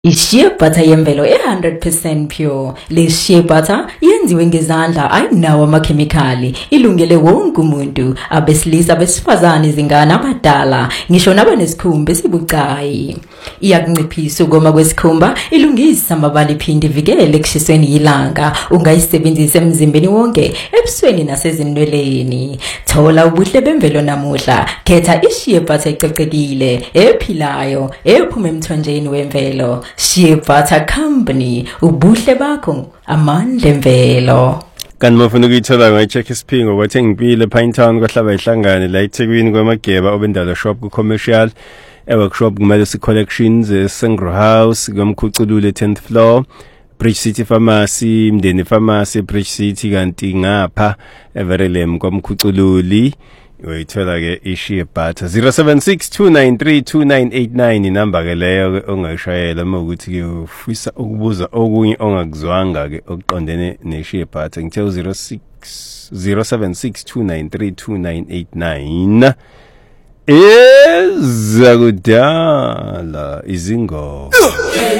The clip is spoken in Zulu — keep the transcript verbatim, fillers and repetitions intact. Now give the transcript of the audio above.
I-shea butter yemvelo one hundred percent pure. Le shea butter yenziwe ngezandla ayinawo amakhemikhali, ilungele wonke umuntu, abesilisa, abesifazane, izingane, abadala, ngisho nabanesikhumba esibucayi. Iyakunciphisa ukoma kwesikhumba, ilungisa amabala, iphinde ivikele ekushisweni yilanga. Ungayisebenzisa emzimbeni wonke, ebusweni nasezinweleni. Thola ubuhle bemvelo namuhla. Khetha i-shea butter ecocekile, ephilayo, ephuma emthonjeni wemvelo. Shea Butter Company, ubuhle bakho, amandla emvelo. Kanti mafuna ukuyithola ngayi-check isiphingo kwathi ngipile Pinetown kwahlaba ihlangane la eThekwini kwaMageba obendalo shop ku-commercial e-workshop kuMalusi Collections eSangro House kwamkhuculule tenth floor, Bridge City Pharmacy, Mdeni Pharmacy, Bridge City, kanti ngapha Everelem kwamkhucululi uyithola ke i-shea butter. Zero seven six two nine three two nine eight nine inamba ke leyo ongayishayela uma ukuthi ke ufisa ukubuza okunye ongakuzwanga ke okuqondene ne-shea butter. Ngithe zero six zero seven six two nine three two nine eight nine ezakudala izingo.